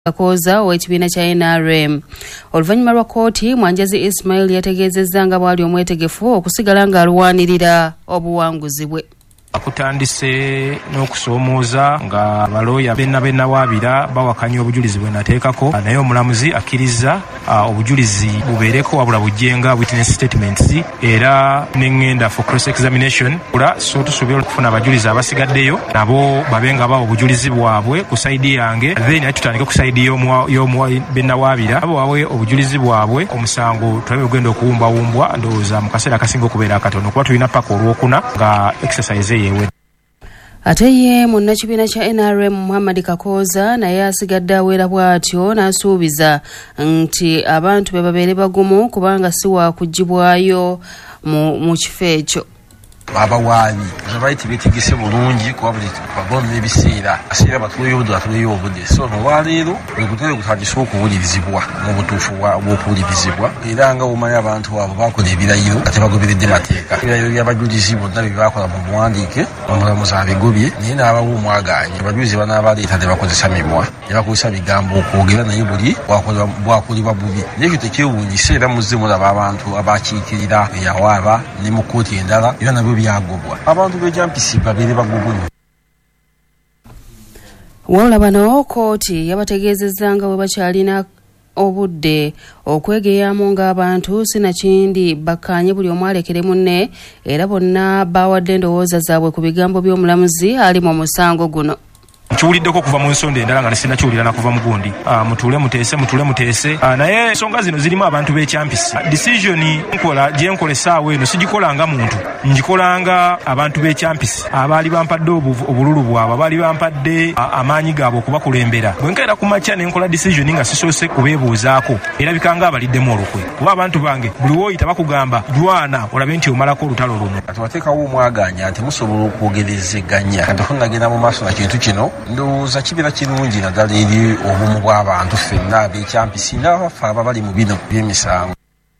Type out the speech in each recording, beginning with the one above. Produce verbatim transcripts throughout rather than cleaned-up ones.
Kakoza ow'ekibiina kya N R M. Oluvannyuma lwa kkooti, Mwanjazi Ismail yategeezezza nga bw'ali omwetegefu okusigala ng'alwanirira obuwanguzi bwe. Akutandise n'okusoomooza nga balooya benna benna waabira bawakanya obujulizi bwe nateekako, naye omulamuzi akkiriza obujulizi bubeereko wabula bujjenga witness statements era n'engenda for cross examination ula so tusobola okufuna abajulizi abasigaddeyo nabo babenga bawo obujulizi bwabwe ku saidi yange, then tutandike ku saidi y'omu benna waabira abo wawe obujulizi bwabwe omusango tulabe ogenda okuwumbawumbwa ndowooza mu kaseera akasinga okubeera akatono kuba tulina paka olwokuna nga exercise yewe. Ate ye munnakibiina kya N R M Muhammad Kakoza naye asigadde aweera bw'atyo n'asuubiza nti abantu be babeere bagumu kubanga si wa kugibwayo mu, mu kifo ekyo. Abawaani abaiti betegese bulungi kuba buli bagomba ebiseera aseera batuleyo obudde atuleyo obudde so olwaleero ekutera okutandisa okuwulirizibwa mu butuufu bw'okuwulirizibwa era nga omanyi abantu abo bakola ebirayiro ate bagoberedde mateeka ebirayiro by'abajulizi bonna bye bakola mu buwandiike omulamuzi abigobye naye n'abawo omwagaanyi abajulizi banaabaleeta ne bakozesa mimwa ne bakozesa bigambo okwogera naye buli bwakolebwa bubi naye ekyo tekyewuunyisa era muzze mulaba abantu abakiikirira eyawaaba ne mu kkooti endala era nabyo byagobwa abantu bejampisi babeere bagugunyu. Wabula bano kkooti yabategeezezza nga bwe bakyalina obudde okwegeyamu ng'abantu sinakindi bakkaanye buli omu alekere munne era bonna bawadde endowooza zaabwe ku bigambo by'omulamuzi ali mu musango guno. Nkiwuliddeko kuva mu nsonda endala nga nesinnakiwulira nakuva mu gundi. Mutuule muteese mutuule muteese naye ensonga zino zirimu abantu b'ekyampisi. Decision nkola gye nkola essaawa eno sigikolanga muntu, ngikolanga abantu b'ekyampisi abaali bampadde obululu bwabwe abaali bampadde amaanyi gaabwe okubakulembera. Bwe nkeera ku makya ne nkola decision nga sisoose kubeebuuzaako era bikanga abaliddemu olukwe kuba abantu bange buli wooyita bakugamba jwana olabe nti omalako olutalo lumu. Tubateekawo omwaganya nti musobola okwogerezeganya kati tunagenda mu maaso na kintu kino ndowooza kibeera kirungi naddala eri obumu bw'abantu ffenna ab'ekyampisi n'abafa ababali mu bino by'emisango.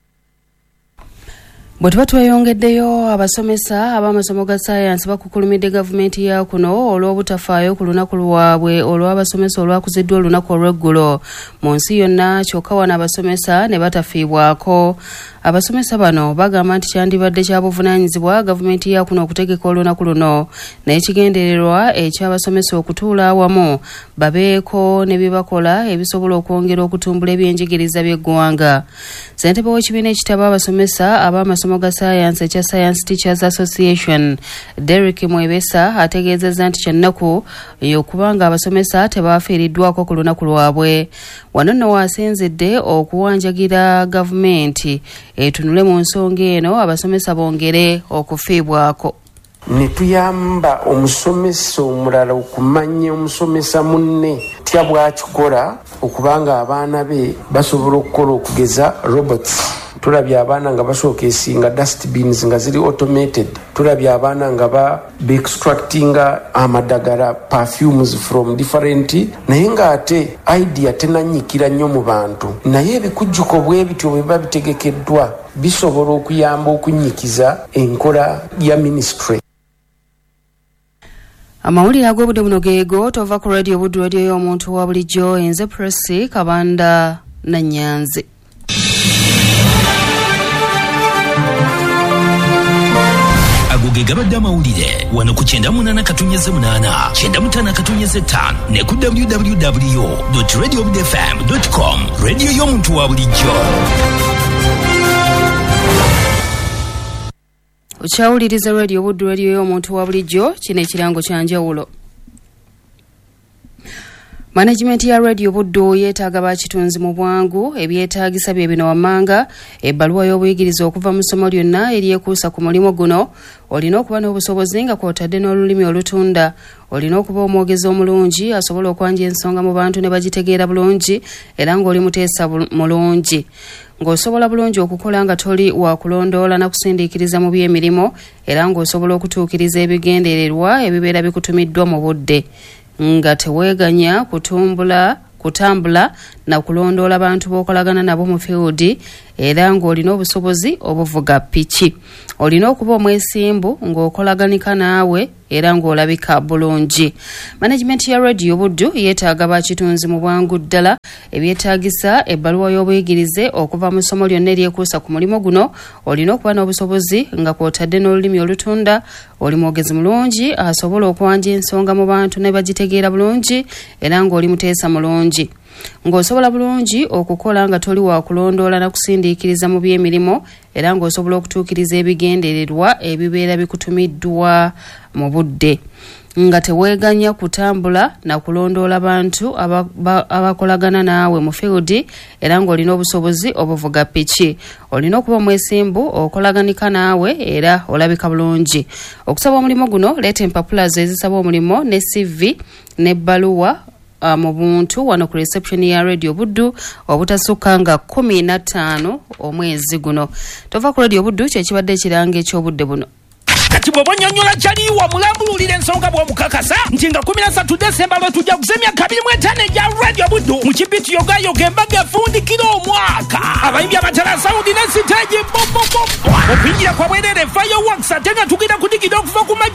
Bwe tuba tweyongeddeyo abasomesa ab'amasomo ga saayansi bakukulumidde gavumenti ya kuno olw'obutafaayo ku lunaku lwabwe olw'abasomesa olwakuziddwa olunaku olw'eggulo mu nsi yonna kyokka wano abasomesa ne batafiibwako. Abasomesa bano bagamba nti kyandibadde kya buvunaanyizibwa gavumenti ya kuno okutegeka olunaku luno naye kigendererwa eky'abasomesa okutuula awamu babeeko ne bye bakola ebisobola okwongera okutumbula ebyenjigiriza by'eggwanga. Ssentebe w'ekibiina ekitaba abasomesa ab'amasomo ga saayansi ekya Science Teachers Association Derek Mwebesa ategeezezza nti kyannaku okubanga abasomesa tebaafiiriddwako ku lunaku lwabwe. Wano nno waasinzidde okuwanjagira gavumenti etunule mu nsonga eno abasomesa bongere okufiibwako. Ne tuyamba omusomesa omulala okumanya omusomesa munne tya bw'akikola okubanga abaana be basobola okukola okugeza robots. Tulabye abaana nga basooka esinga dustbins nga ziri automated. Tulabye abaana nga ba extractinga amadagala perfumes from different naye ng'ate idea tenanyikira nnyo mu bantu naye ebikujjuko bwe bityo bwe biba bitegekeddwa bisobola okuyamba okunyikiza enkola ya ministry. Amawulire ag'obudde buno geego tova ku radio Buddu radio y'omuntu wa bulijjo enze Presi Kabanda na Nyanzi. Agoge gabadde amawulire wano ku kyenda munana katunyeze munana kyenda mutana katunyeze ttaano ne ku w w w dot radio buddu f m dot com radio y'omuntu wa bulijjo. Okyawuliriza radio Buddu radio y'omuntu wa bulijjo kino ekirango kya njawulo. Management ya Radio Buddu yeetaaga bakitunzi mu bwangu ebyetaagisa bye bino wammanga ebbaluwa y'obuyigiriza okuva mu ssomo lyonna eryekuusa ku mulimu guno olina okuba n'obusobozi nga kw'otadde n'olulimi olutunda olina okuba omwogezi omulungi asobola okwanja ensonga mu bantu ne bagitegeera bulungi era ng'oli muteesa mulungi ng'osobola bulungi okukola nga toli wa kulondoola na kusindiikiriza mu by'emirimu era ng'osobola okutuukiriza ebigendererwa ebibeera bikutumiddwa mu budde nga teweeganya kutumbula kutambula na kulondoola abantu b'okolagana nabo mu field era ng'olina obusobozi obuvuga piki. Olina okuba omwesimbu ng'okolaganika naawe era ng'olabika bulungi. Management ya Radio Buddu yeetaaga bakitunzi mu bwangu ddala ebyetaagisa ebbaluwa y'obuyigirize okuva mu ssomo lyonna eryekuusa ku mulimo guno. Olina okuba n'obusobozi nga kw'otadde n'olulimi olutunda, oli mwogezi mulungi asobola okuwanja ensonga mu bantu ne bagitegeera bulungi era ng'oli muteesa mulungi. Ng'osobola bulungi okukola nga toli wa kulondoola na kusindiikiriza mu by'emirimu era ng'osobola okutuukiriza ebigendererwa ebibeera bikutumiddwa mu budde. Nga teweeganya kutambula na kulondoola bantu abakolagana naawe mu field era ng'olina obusobozi obuvuga piki. Olina okuba omwesimbu okolaganika naawe era olabika bulungi. Okusaba omulimu guno leeta empapula zo ezisaba omulimu ne C V n'ebbaluwa Uh, mu buntu wano ku reception ya Radio Buddu obutasukka nga kumi na ttaano omwezi guno. Tova ku Radio Buddu kye kibadde ekiranga eky'obudde buno. Kati bw'obonyonnyola kyaliwa mulambululira ensonga bw'omukakasa nti nga kumi na ssatu Desemba lwe tujja kuzemya kabiri mu etaano egya Radio Buddu mu kibiti yogayoga embaga efundikira omwaka abayimbi abatala sawundi ne siteegi bobobo okuyingira kwa bwerere fireworks ate nga tugenda kudigida okuva ku